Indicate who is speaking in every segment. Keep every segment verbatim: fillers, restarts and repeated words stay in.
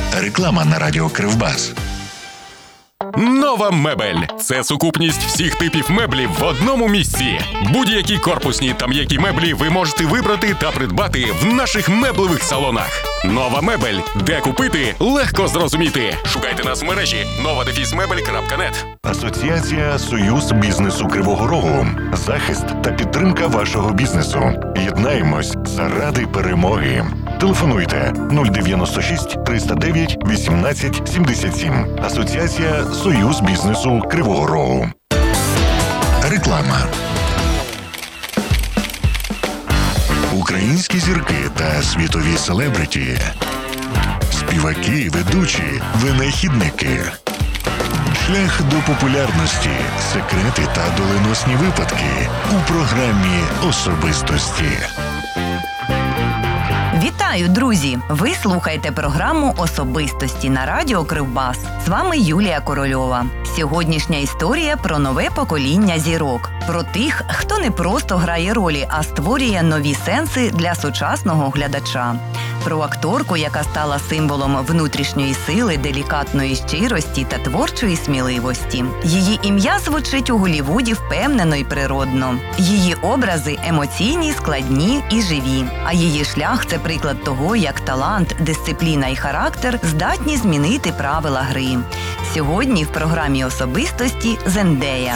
Speaker 1: Реклама на радіо Кривбас.
Speaker 2: Нова мебель – це сукупність всіх типів меблів в одному місці. Будь-які корпусні та м'які меблі ви можете вибрати та придбати в наших меблевих салонах. Нова мебель. Де купити – легко зрозуміти. Шукайте нас в мережі нова дефіс мебель крапка нет.
Speaker 1: Асоціація «Союз бізнесу Кривого Рогу». Захист та підтримка вашого бізнесу. Єднаємось заради перемоги. Телефонуйте нуль дев'яносто шість триста дев'ять вісімнадцять сімдесят сім. Асоціація «Союз бізнесу Кривого Рогу». Реклама. Українські зірки та світові селебриті. Співаки, ведучі, винахідники. Шлях до популярності, секрети та доленосні випадки у програмі «Особистості».
Speaker 3: Вітаю, друзі! Ви слухаєте програму «Особистості» на радіо Кривбас. З вами Юлія Корольова. Сьогоднішня історія про нове покоління зірок. Про тих, хто не просто грає ролі, а створює нові сенси для сучасного глядача. Про акторку, яка стала символом внутрішньої сили, делікатної щирості та творчої сміливості. Її ім'я звучить у Голлівуді впевнено і природно. Її образи емоційні, складні і живі. А її шлях – це приклад того, як талант, дисципліна і характер здатні змінити правила гри. Сьогодні в програмі «Особистості» Зендея.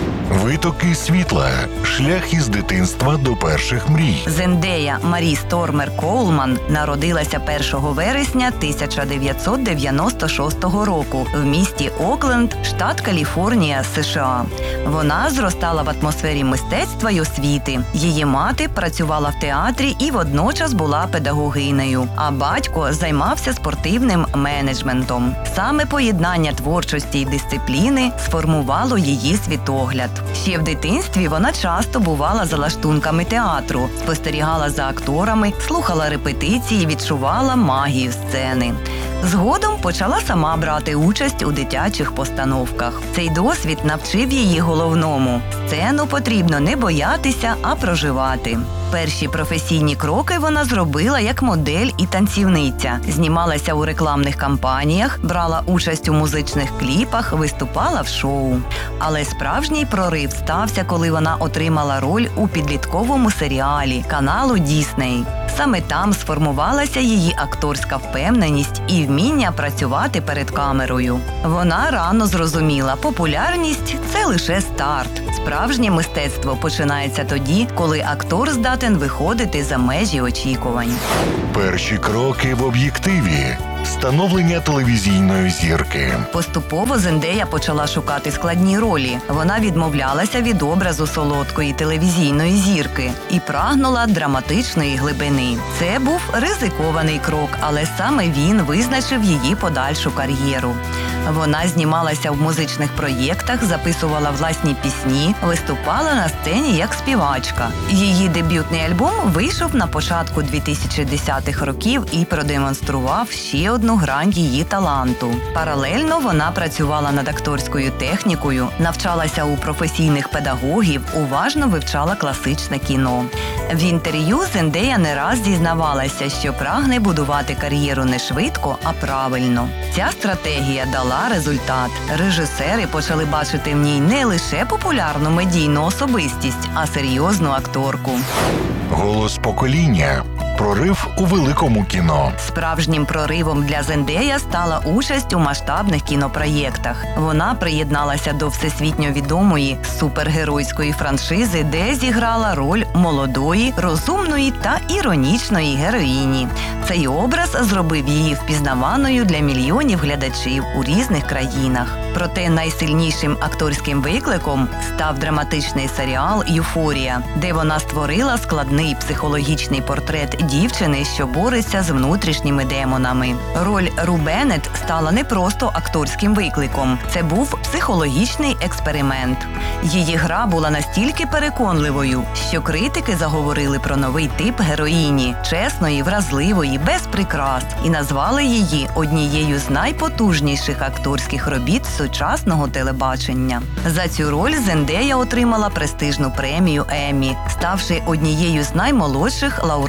Speaker 1: Витоки світла. Шлях із дитинства до перших мрій.
Speaker 3: Зендея Марі Стормер Коулман народилася першого вересня тисяча дев'ятсот дев'яносто шостого року в місті Окленд, штат Каліфорнія, США. Вона зростала в атмосфері мистецтва й освіти. Її мати працювала в театрі і водночас була педагогинею, а батько займався спортивним менеджментом. Саме поєднання творчості й дисципліни сформувало її світогляд. Ще в дитинстві вона часто бувала за лаштунками театру, спостерігала за акторами, слухала репетиції, відчувала магію сцени. Згодом почала сама брати участь у дитячих постановках. Цей досвід навчив її головному – сцену потрібно не боятися, а проживати. Перші професійні кроки вона зробила як модель і танцівниця. Знімалася у рекламних кампаніях, брала участь у музичних кліпах, виступала в шоу. Але справжній прорив стався, коли вона отримала роль у підлітковому серіалі каналу Дісней. Саме там сформувалася її акторська впевненість і вміння працювати перед камерою. Вона рано зрозуміла, популярність – це лише старт. Справжнє мистецтво починається тоді, коли актор здатен виходити за межі очікувань.
Speaker 1: Перші кроки в об'єктиві. Становлення телевізійної зірки.
Speaker 3: Поступово Зендея почала шукати складні ролі. Вона відмовлялася від образу солодкої телевізійної зірки і прагнула драматичної глибини. Це був ризикований крок, але саме він визначив її подальшу кар'єру. Вона знімалася в музичних проєктах, записувала власні пісні, виступала на сцені як співачка. Її дебютний альбом вийшов на початку дві тисячі десятих років і продемонстрував ще одну грань її таланту. Паралельно вона працювала над акторською технікою, навчалася у професійних педагогів, уважно вивчала класичне кіно. В інтерв'ю Зендея не раз зізнавалася, що прагне будувати кар'єру не швидко, а правильно. Ця стратегія дала результат. Режисери почали бачити в ній не лише популярну медійну особистість, а серйозну акторку.
Speaker 1: Голос покоління. Прорив у великому кіно.
Speaker 3: Справжнім проривом для Зендея стала участь у масштабних кінопроєктах. Вона приєдналася до всесвітньо відомої супергеройської франшизи, де зіграла роль молодої, розумної та іронічної героїні. Цей образ зробив її впізнаваною для мільйонів глядачів у різних країнах. Проте найсильнішим акторським викликом став драматичний серіал «Юфорія», де вона створила складний психологічний портрет дівчини, що бореться з внутрішніми демонами. Роль Ру Беннет стала не просто акторським викликом. Це був психологічний експеримент. Її гра була настільки переконливою, що критики заговорили про новий тип героїні – чесної, вразливої, без прикрас, і назвали її однією з найпотужніших акторських робіт сучасного телебачення. За цю роль Зендея отримала престижну премію Еммі, ставши однією з наймолодших лауреаток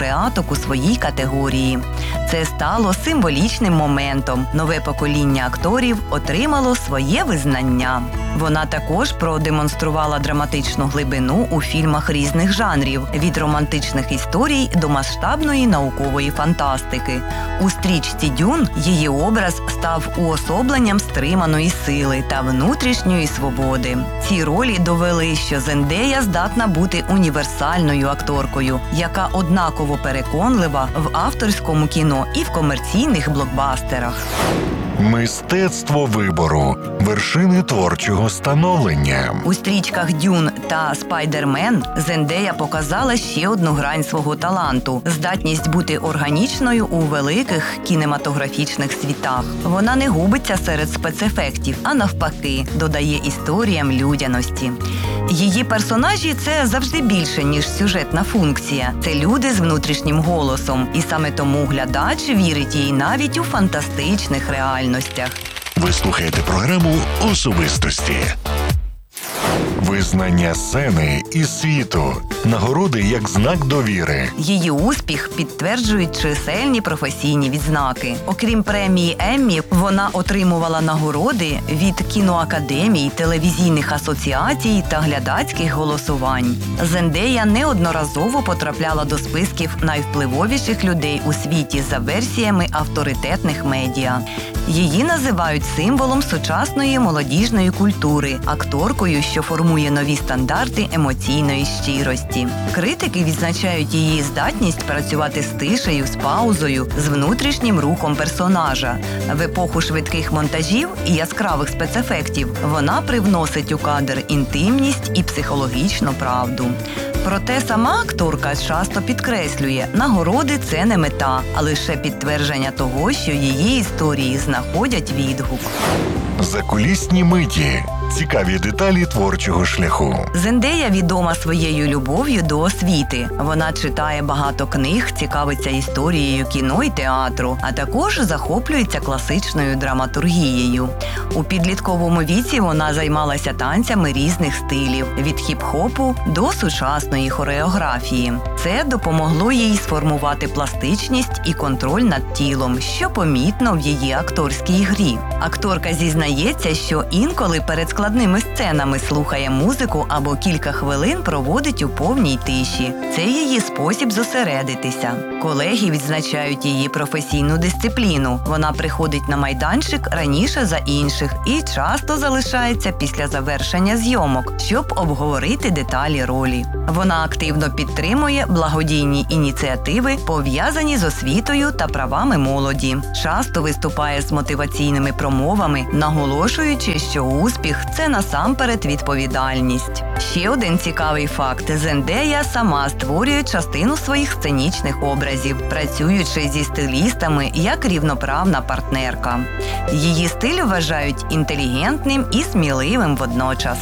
Speaker 3: у своїй категорії. Це стало символічним моментом. Нове покоління акторів отримало своє визнання. Вона також продемонструвала драматичну глибину у фільмах різних жанрів – від романтичних історій до масштабної наукової фантастики. У стрічці «Дюн» її образ став уособленням стриманої сили та внутрішньої свободи. Ці ролі довели, що Зендея здатна бути універсальною акторкою, яка однаково переконлива в авторському кіно і в комерційних блокбастерах.
Speaker 1: Мистецтво вибору – вершини творчого становлення.
Speaker 3: У стрічках «Дюн» та «Спайдермен» Зендея показала ще одну грань свого таланту – здатність бути органічною у великих кінематографічних світах. Вона не губиться серед спецефектів, а навпаки, додає історіям людяності. Її персонажі – це завжди більше, ніж сюжетна функція. Це люди з внутрішнім голосом. І саме тому глядач вірить їй навіть у фантастичних реальностях.
Speaker 1: Ви слухаєте програму «Особистості». Визнання сцени і світу. Нагороди як знак довіри.
Speaker 3: Її успіх підтверджують чисельні професійні відзнаки. Окрім премії Еммі, вона отримувала нагороди від кіноакадемій, телевізійних асоціацій та глядацьких голосувань. Зендея неодноразово потрапляла до списків найвпливовіших людей у світі за версіями авторитетних медіа. Її називають символом сучасної молодіжної культури, акторкою, що формує нові стандарти емоційної щирості. Критики відзначають її здатність працювати з тишею, з паузою, з внутрішнім рухом персонажа. В епоху швидких монтажів і яскравих спецефектів вона привносить у кадр інтимність і психологічну правду. Проте сама акторка часто підкреслює, нагороди – це не мета, а лише підтвердження того, що її історії знаходять відгук.
Speaker 1: Закулісні миті. Цікаві деталі творчого шляху.
Speaker 3: Зендея відома своєю любов'ю до освіти. Вона читає багато книг, цікавиться історією кіно і театру, а також захоплюється класичною драматургією. У підлітковому віці вона займалася танцями різних стилів – від хіп-хопу до сучасної хореографії. Це допомогло їй сформувати пластичність і контроль над тілом, що помітно в її акторській грі. Акторка зізнається, що інколи перед складними сценами слухає музику або кілька хвилин проводить у повній тиші. Це її спосіб зосередитися. Колеги відзначають її професійну дисципліну. Вона приходить на майданчик раніше за інших і часто залишається після завершення зйомок, щоб обговорити деталі ролі. Вона активно підтримує благодійні ініціативи, пов'язані з освітою та правами молоді. Часто виступає з мотиваційними промовами, наголошуючи, що успіх – це насамперед відповідальність. Ще один цікавий факт – Зендея сама створює частину своїх сценічних образів, працюючи зі стилістами як рівноправна партнерка. Її стиль вважають інтелігентним і сміливим водночас.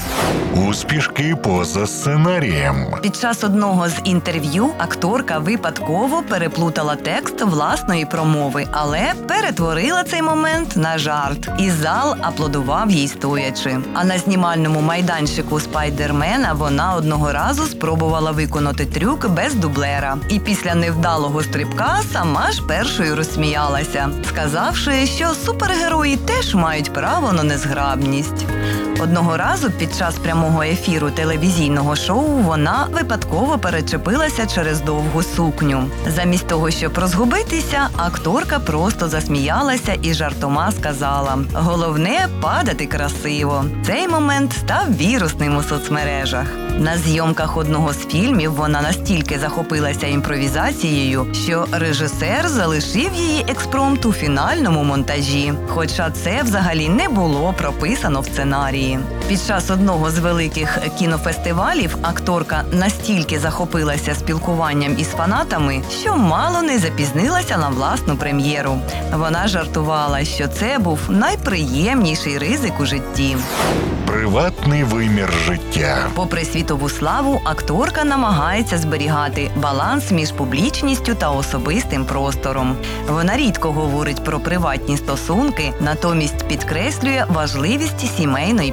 Speaker 1: Успішки поза сценарієм.
Speaker 3: Під час одного з інтерв'ю акторка випадково переплутала текст власної промови, але перетворила цей момент на жарт. І зал аплодував їй стоячи. А на знімальному майданчику «Спайдермена» вона одного разу спробувала виконати трюк без дублера. І після невдалого стрибка сама ж першою розсміялася, сказавши, що супергерої теж мають право на незграбність. Одного разу під час прямого ефіру телевізійного шоу вона випадково перечепилася через довгу сукню. Замість того, щоб розгубитися, акторка просто засміялася і жартома сказала: «Головне – падати красиво». Цей момент став вірусним у соцмережах. На зйомках одного з фільмів вона настільки захопилася імпровізацією, що режисер залишив її експромт у фінальному монтажі. Хоча це взагалі не було прописано в сценарії. Під час одного з великих кінофестивалів акторка настільки захопилася спілкуванням із фанатами, що мало не запізнилася на власну прем'єру. Вона жартувала, що це був найприємніший ризик у житті.
Speaker 1: Приватний вимір життя.
Speaker 3: Попри світову славу, акторка намагається зберігати баланс між публічністю та особистим простором. Вона рідко говорить про приватні стосунки, натомість підкреслює важливість сімейної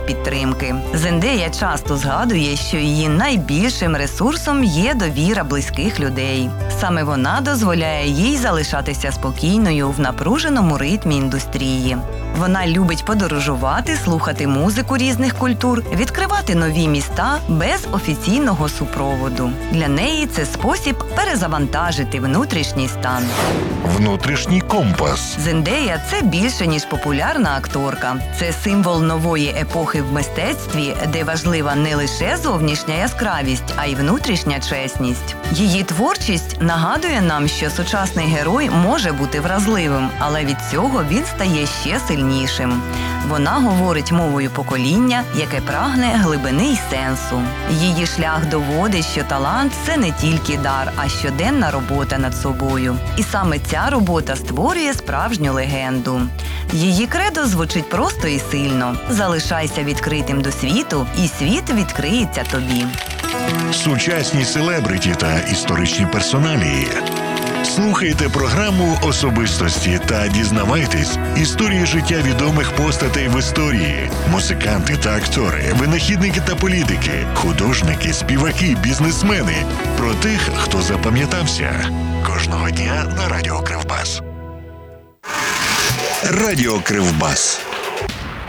Speaker 3: підтримки. Зендея часто згадує, що її найбільшим ресурсом є довіра близьких людей. Саме вона дозволяє їй залишатися спокійною в напруженому ритмі індустрії. Вона любить подорожувати, слухати музику різних культур, відкривати нові міста без офіційного супроводу. Для неї це спосіб перезавантажити внутрішній стан.
Speaker 1: Внутрішній компас.
Speaker 3: Зендея – це більше, ніж популярна акторка. Це символ нової епохи в мистецтві, де важлива не лише зовнішня яскравість, а й внутрішня чесність. Її творчість нагадує нам, що сучасний герой може бути вразливим, але від цього він стає ще сильнішим. Вона говорить мовою покоління, яке прагне глибини й сенсу. Її шлях доводить, що талант – це не тільки дар, а щоденна робота над собою. І саме ця робота створює справжню легенду. Її кредо звучить просто і сильно. Залишайся відкритим до світу, і світ відкриється тобі.
Speaker 1: Сучасні селебриті та історичні персоналії. Слухайте програму «Особистості» та дізнавайтесь історії життя відомих постатей в історії. Музиканти та актори, винахідники та політики, художники, співаки, бізнесмени. Про тих, хто запам'ятався. Кожного дня на Радіо Кривбас. Радіо Кривбас.